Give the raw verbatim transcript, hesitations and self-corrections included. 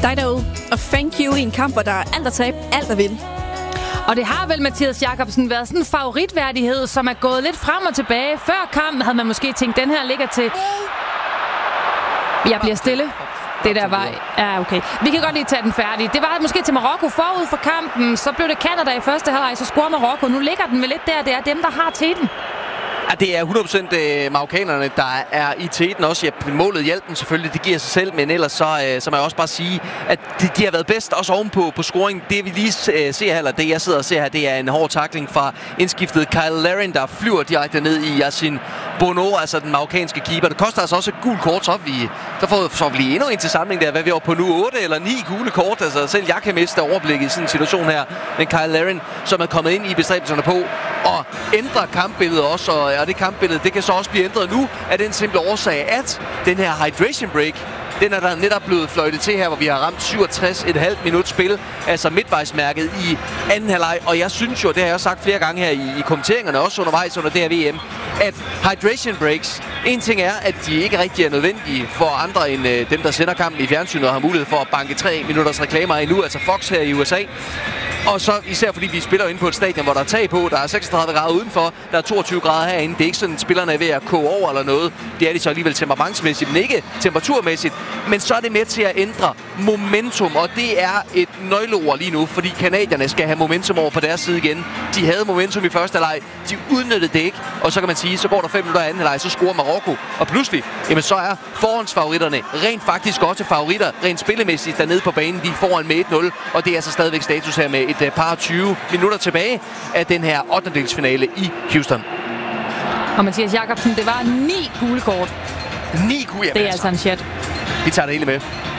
Dido og Thank You i en kamp, hvor der er alt at tabe, alt at vinde. Og det har vel, Mathias Jakobsen, været sådan en favoritværdighed, som er gået lidt frem og tilbage. Før kampen havde man måske tænkt, den her ligger til... Jeg bliver stille. Det der var... Ja, okay. Vi kan godt lige tage den færdig. Det var måske til Marokko forud for kampen. Så blev det Canada i første halvleg, så scorer Marokko. Nu ligger den vel lidt der. Det er dem, der har teten. Ja, det er hundrede procent øh, marokkanerne, der er i teten også. Ja, målet hjalp den selvfølgelig, det giver sig selv, men ellers så, øh, så må jeg også bare sige, at de, de har været bedst også ovenpå på scoring. Det vi lige øh, ser her, eller det jeg sidder og ser her, det er en hård tackling fra indskiftet Kyle Larin, der flyver direkte ned i Yassine Bono, altså den marokkanske keeper. Det koster altså også et gult kort, så vi der får så vi endnu en til samling der. Hvad vi er på nu? otte eller ni gule kort. Altså selv jeg kan miste overblikket i sådan en situation her. Men Kyle Larin, som er kommet ind i bestræbelserne på og ændre kampbilledet også, og, og det kampbillede, det kan så også blive ændret nu af den simple årsag, at den her hydration break, den er der netop blevet fløjtet til her, hvor vi har ramt syvogtres komma fem minut spil, altså midtvejsmærket i anden halvleg. Og jeg synes jo, det har jeg også sagt flere gange her i, i kommenteringerne, også undervejs under det her V M, at hydration breaks, en ting er, at de ikke rigtig er nødvendige for andre end øh, dem, der sender kampen i fjernsynet og har mulighed for at banke tre minutters reklamer i nu, altså Fox her i U S A. Og så især fordi vi spiller inde på et stadion, hvor der er tag på, der er seksogtredive grader udenfor, der er toogtyve grader herinde. Det er ikke sådan, at spillerne er ved at koge over eller noget. Det er de så alligevel temperamentsmæssigt, men ikke temperaturmæssigt. Men så er det med til at ændre momentum, og det er et nøgleord lige nu, fordi canadierne skal have momentum over på deres side igen. De havde momentum i første halvleg, de udnyttede det ikke, og så kan man sige, så går der fem minutter i anden halvleg, så scorer Marokko, og pludselig, jamen så er forhåndsfavoritterne rent faktisk også favoritter, rent spillemæssigt dernede på banen, de er foran med et nul, og det er altså stadigvæk status her med et par tyve minutter tilbage af den her ottendedelsfinale i Houston. Og Mathias Jakobsen, det var ni gule kort. Ni gule, det er altså en chat. Vi tager det hele med.